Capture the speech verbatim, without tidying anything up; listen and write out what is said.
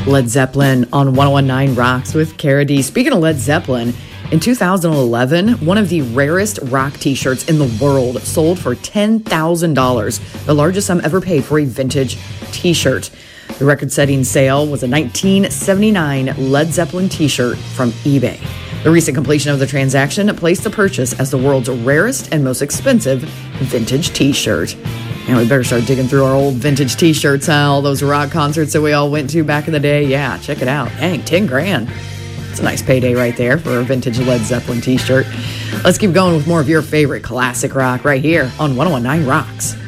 Led Zeppelin on one oh one point nine Rocks with Cara D. Speaking of Led Zeppelin, in two thousand eleven, one of the rarest rock t-shirts in the world sold for ten thousand dollars, the largest sum ever paid for a vintage t-shirt. The record-setting sale was a nineteen seventy-nine Led Zeppelin t-shirt from eBay. The recent completion of the transaction placed the purchase as the world's rarest and most expensive vintage t-shirt. And we better start digging through our old vintage t-shirts, huh? All those rock concerts that we all went to back in the day. Yeah, check it out. Dang, ten grand. It's a nice payday right there for a vintage Led Zeppelin t-shirt. Let's keep going with more of your favorite classic rock right here on one oh one point nine Rocks.